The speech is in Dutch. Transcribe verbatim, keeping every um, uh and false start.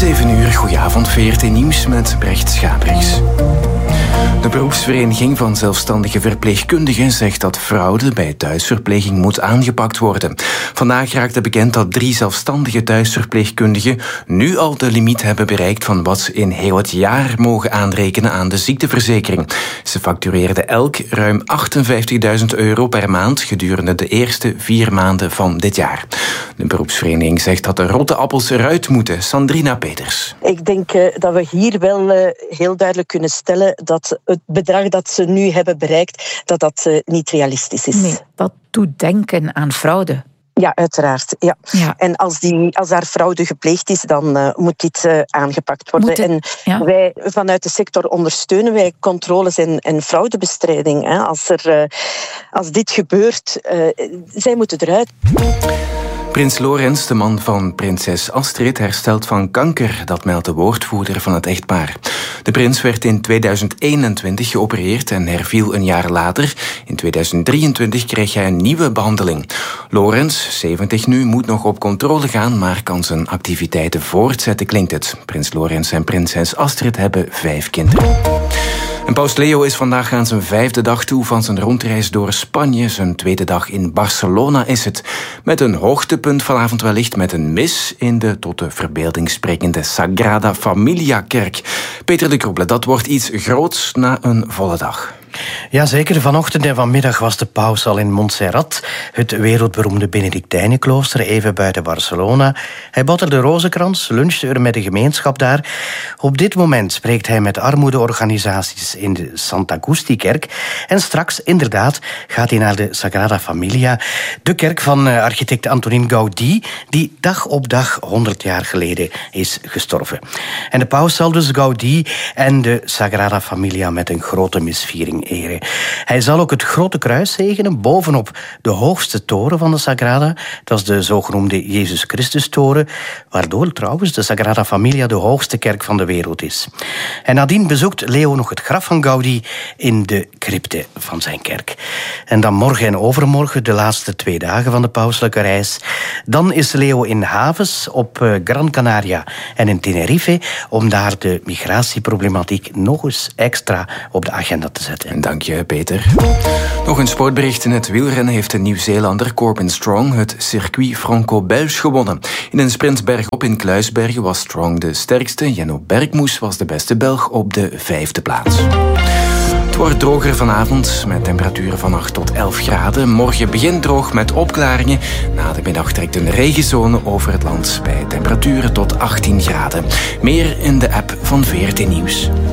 zeven uur, goedenavond, V R T Nieuws met Brecht Schabrichs. De beroepsvereniging van zelfstandige verpleegkundigen zegt dat fraude bij thuisverpleging moet aangepakt worden. Vandaag raakte bekend dat drie zelfstandige thuisverpleegkundigen nu al de limiet hebben bereikt van wat ze in heel het jaar mogen aanrekenen aan de ziekteverzekering. Ze factureerden elk ruim achtenvijftigduizend euro per maand gedurende de eerste vier maanden van dit jaar. De beroepsvereniging zegt dat de rotte appels eruit moeten. Sandrina Peters. Ik denk uh, dat we hier wel uh, heel duidelijk kunnen stellen dat het bedrag dat ze nu hebben bereikt, dat dat uh, niet realistisch is. Nee, dat doet denken aan fraude. Ja, uiteraard. Ja. Ja. En als, die, als daar fraude gepleegd is, dan uh, moet dit uh, aangepakt worden. Het, en ja. wij vanuit de sector ondersteunen wij controles en, en fraudebestrijding. Hè. Als, er, uh, als dit gebeurt, uh, zij moeten eruit. Prins Laurens, de man van prinses Astrid, herstelt van kanker. Dat meldt de woordvoerder van het echtpaar. De prins werd in tweeduizend eenentwintig geopereerd en herviel een jaar later. In tweeduizend drieëntwintig kreeg hij een nieuwe behandeling. Laurens, zeventig nu, moet nog op controle gaan, maar kan zijn activiteiten voortzetten, klinkt het. Prins Laurens en prinses Astrid hebben vijf kinderen. En paus Leo is vandaag aan zijn vijfde dag toe van zijn rondreis door Spanje. Zijn tweede dag in Barcelona is het. Met een hoogtepunt vanavond wellicht met een mis in de tot de verbeelding sprekende Sagrada Familia-kerk. Peter de Kroebele, dat wordt iets groots na een volle dag. Jazeker, vanochtend en vanmiddag was de paus al in Montserrat, het wereldberoemde Benedictijnenklooster, even buiten Barcelona. Hij botterde rozenkrans, lunchte er met de gemeenschap daar. Op dit moment spreekt hij met armoedeorganisaties in de Santa Agustíkerk. En straks, inderdaad, gaat hij naar de Sagrada Familia, de kerk van architect Antonín Gaudí, die dag op dag honderd jaar geleden is gestorven. En de paus zal dus Gaudí en de Sagrada Familia met een grote misviering eren. Hij zal ook het grote kruis zegenen bovenop de hoogste toren van de Sagrada. Dat is de zogenoemde Jezus Christus-toren, waardoor trouwens de Sagrada Familia de hoogste kerk van de wereld is. En nadien bezoekt Leo nog het graf van Gaudí in de crypte van zijn kerk. En dan morgen en overmorgen, de laatste twee dagen van de pauselijke reis. Dan is Leo in havens op Gran Canaria en in Tenerife om daar de migratieproblematiek nog eens extra op de agenda te zetten. En dank je, Peter. Nog een sportbericht. In het wielrennen heeft de Nieuw-Zeelander Corbin Strong het circuit Franco-Belge gewonnen. In een sprint bergop in Kluisbergen was Strong de sterkste. Jenno Bergmoes was de beste Belg op de vijfde plaats. Het wordt droger vanavond met temperaturen van acht tot elf graden. Morgen begint droog met opklaringen. Na de middag trekt een regenzone over het land bij temperaturen tot achttien graden. Meer in de app van V R T Nieuws.